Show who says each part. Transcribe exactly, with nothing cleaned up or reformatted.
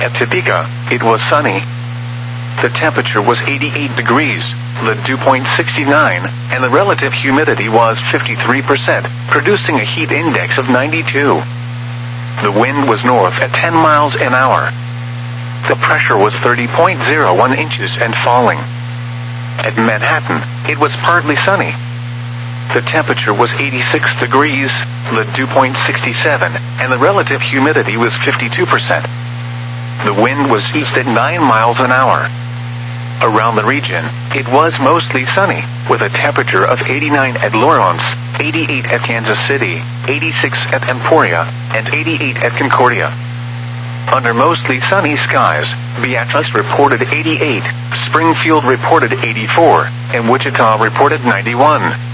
Speaker 1: At Topeka, it was sunny. The temperature was eighty-eight degrees, the dew point sixty-nine, and the relative humidity was fifty-three percent, producing a heat index of ninety-two. The wind was north at ten miles an hour. The pressure was thirty point zero one inches and falling. At Manhattan, it was partly sunny. The temperature was eighty-six degrees, the dew point sixty-seven, and the relative humidity was fifty-two percent. The wind was east at nine miles an hour. Around the region, it was mostly sunny, with a temperature of eighty-nine at Lawrence, eighty-eight at Kansas City, eighty-six at Emporia, and eighty-eight at Concordia. Under mostly sunny skies, Beatrice reported eighty-eight, Springfield reported eighty-four, and Wichita reported ninety-one.